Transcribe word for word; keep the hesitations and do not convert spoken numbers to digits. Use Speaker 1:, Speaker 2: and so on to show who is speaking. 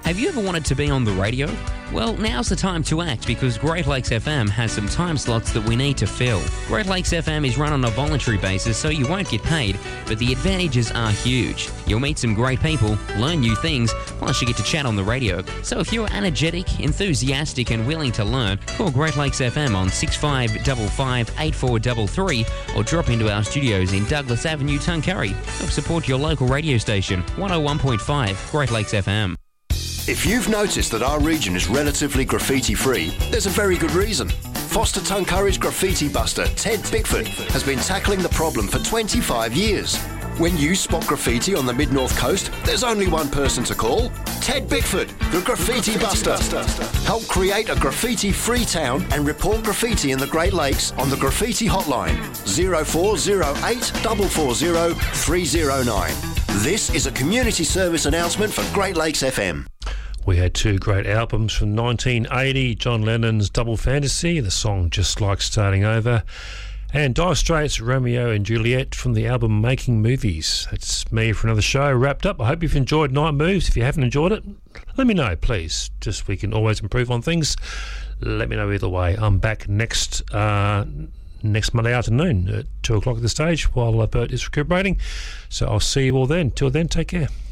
Speaker 1: Have you ever wanted to be on the radio? Well, now's the time to act because Great Lakes F M has some time slots that we need to fill. Great Lakes F M is run on a voluntary basis, so you won't get paid, but the advantages are huge. You'll meet some great people, learn new things, plus you get to chat on the radio. So if you're energetic, enthusiastic and willing to learn, call Great Lakes F M on six five five five, eight four three three or drop into our studios in Douglas Avenue, Tuncurry. Help support your local radio station, one oh one point five Great Lakes F M.
Speaker 2: If you've noticed that our region is relatively graffiti-free, there's a very good reason. Foster Tuncurry's graffiti buster, Ted Bickford, has been tackling the problem for twenty-five years. When you spot graffiti on the Mid-North Coast, there's only one person to call. Ted Bickford, the Graffiti Buster. Help create a graffiti-free town and report graffiti in the Great Lakes on the Graffiti Hotline, zero four zero eight, four four zero, three zero nine. This is a community service announcement for Great Lakes F M.
Speaker 3: We had two great albums from nineteen eighty, John Lennon's Double Fantasy, the song Just Like Starting Over, and Dire Straits' Romeo and Juliet from the album Making Movies. That's me for another show wrapped up. I hope you've enjoyed Night Moves. If you haven't enjoyed it, let me know, please. Just we can always improve on things. Let me know either way. I'm back next uh, next Monday afternoon at two o'clock at the stage while Bert is recuperating. So I'll see you all then. Till then, take care.